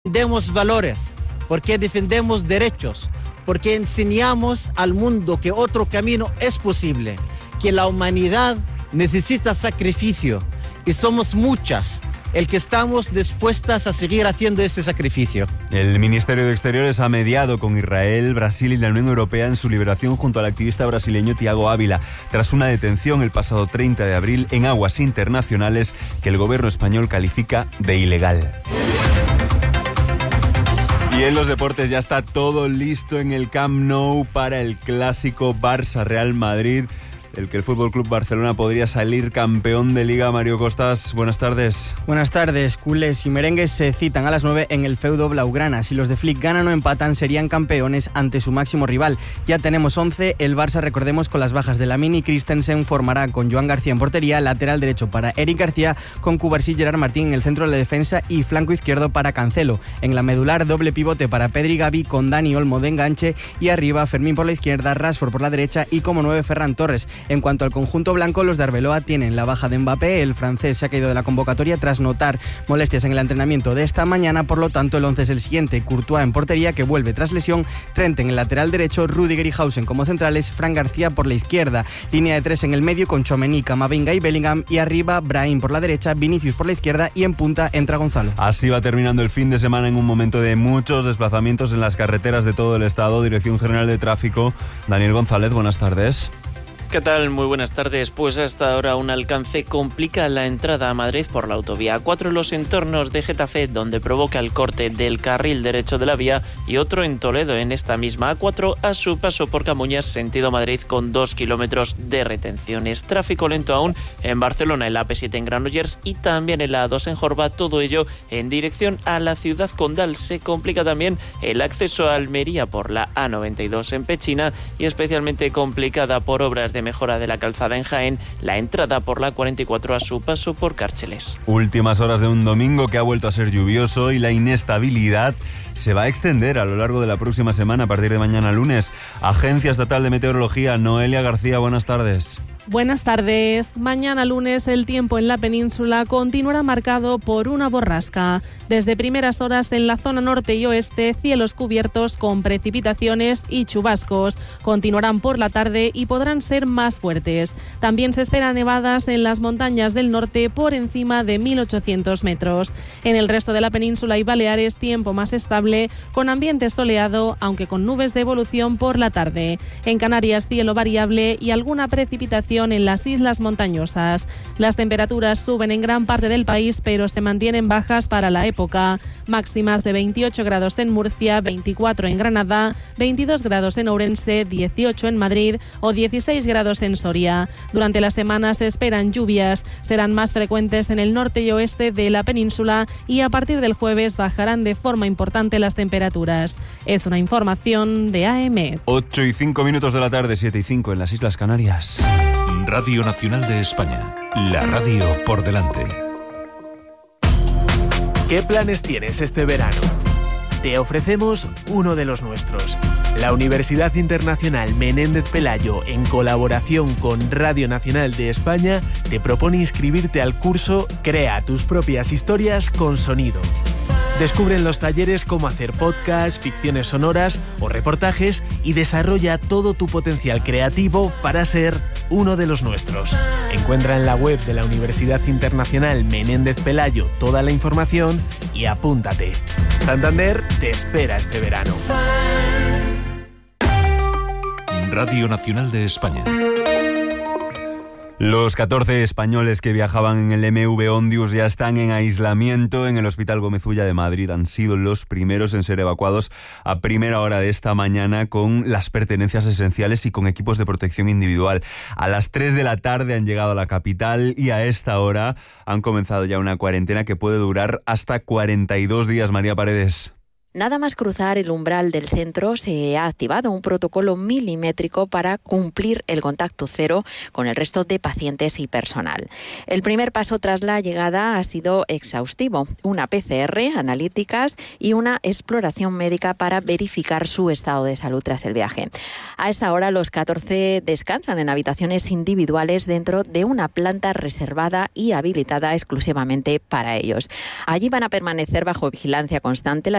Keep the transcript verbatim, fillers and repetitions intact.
defendemos valores, porque defendemos derechos, porque enseñamos al mundo que otro camino es posible, que la humanidad necesita sacrificio y somos muchas el que estamos dispuestas a seguir haciendo ese sacrificio. El Ministerio de Exteriores ha mediado con Israel, Brasil y la Unión Europea en su liberación junto al activista brasileño Thiago Ávila, tras una detención el pasado treinta de abril en aguas internacionales que el gobierno español califica de ilegal. Y en los deportes ya está todo listo en el Camp Nou para el clásico Barça-Real Madrid, el que el F C Barcelona podría salir campeón de Liga. Mario Costas, buenas tardes. Buenas tardes. Culés y merengues se citan a las nueve en el feudo blaugrana. Si los de Flick ganan o empatan, serían campeones ante su máximo rival. Ya tenemos once. El Barça, recordemos, con las bajas de Lamine y Christensen, formará con Joan García en portería, lateral derecho para Eric García, con Cubarsí y Gerard Martín en el centro de la defensa y flanco izquierdo para Cancelo. En la medular, doble pivote para Pedri y Gavi, con Dani Olmo de enganche, y arriba Fermín por la izquierda, Rashford por la derecha y como nueve Ferran Torres. En cuanto al conjunto blanco, los de Arbeloa tienen la baja de Mbappé. El francés se ha caído de la convocatoria tras notar molestias en el entrenamiento de esta mañana. Por lo tanto, el once es el siguiente: Courtois en portería, que vuelve tras lesión, Trent en el lateral derecho, Rüdiger y Hausen como centrales, Fran García por la izquierda, línea de tres en el medio con Tchouaméni, Camavinga y Bellingham, y arriba Brahim por la derecha, Vinicius por la izquierda, y en punta entra Gonzalo. Así va terminando el fin de semana en un momento de muchos desplazamientos en las carreteras de todo el estado. Dirección General de Tráfico, Daniel González, buenas tardes. ¿Qué tal? Muy buenas tardes. Pues hasta ahora un alcance complica la entrada a Madrid por la autovía A cuatro en los entornos de Getafe, donde provoca el corte del carril derecho de la vía, y otro en Toledo en esta misma A cuatro a su paso por Camuñas, sentido Madrid, con dos kilómetros de retenciones. Tráfico lento aún en Barcelona, en la A P siete en Granollers y también en la A dos en Jorba, todo ello en dirección a la ciudad condal. Se complica también el acceso a Almería por la A noventa y dos en Pechina, y especialmente complicada por obras de mejora de la calzada en Jaén, la entrada por la cuarenta y cuatro a su paso por Cárceles. Últimas horas de un domingo que ha vuelto a ser lluvioso, y la inestabilidad se va a extender a lo largo de la próxima semana, a partir de mañana lunes. Agencia Estatal de Meteorología, Noelia García, buenas tardes. Buenas tardes. Mañana lunes el tiempo en la península continuará marcado por una borrasca. Desde primeras horas en la zona norte y oeste, cielos cubiertos con precipitaciones y chubascos. Continuarán por la tarde y podrán ser más fuertes. También se esperan nevadas en las montañas del norte por encima de mil ochocientos metros. En el resto de la península y Baleares, tiempo más estable, con ambiente soleado, aunque con nubes de evolución por la tarde. En Canarias, cielo variable y alguna precipitación en las islas montañosas. Las temperaturas suben en gran parte del país, pero se mantienen bajas para la época. Máximas de veintiocho grados en Murcia, veinticuatro en Granada, veintidós grados en Ourense, dieciocho en Madrid o dieciséis grados en Soria. Durante la semana se esperan lluvias. Serán más frecuentes en el norte y oeste de la península, y a partir del jueves bajarán de forma importante las temperaturas. Es una información de A M. ocho y cinco minutos de la tarde, siete y cinco en las Islas Canarias. Radio Nacional de España, la radio por delante. ¿Qué planes tienes este verano? Te ofrecemos uno de los nuestros. La Universidad Internacional Menéndez Pelayo, en colaboración con Radio Nacional de España, te propone inscribirte al curso Crea tus propias historias con sonido. Descubre en los talleres cómo hacer podcasts, ficciones sonoras o reportajes, y desarrolla todo tu potencial creativo para ser uno de los nuestros. Encuentra en la web de la Universidad Internacional Menéndez Pelayo toda la información y apúntate. Santander te espera este verano. Radio Nacional de España. Los catorce españoles que viajaban en el M V Ondius ya están en aislamiento en el Hospital Gómez Ulla de Madrid. Han sido los primeros en ser evacuados a primera hora de esta mañana con las pertenencias esenciales y con equipos de protección individual. A las tres de la tarde han llegado a la capital, y a esta hora han comenzado ya una cuarentena que puede durar hasta cuarenta y dos días. María Paredes. Nada más cruzar el umbral del centro se ha activado un protocolo milimétrico para cumplir el contacto cero con el resto de pacientes y personal. El primer paso tras la llegada ha sido exhaustivo, una P C R, analíticas y una exploración médica para verificar su estado de salud tras el viaje. A esta hora los catorce descansan en habitaciones individuales dentro de una planta reservada y habilitada exclusivamente para ellos. Allí van a permanecer bajo vigilancia constante las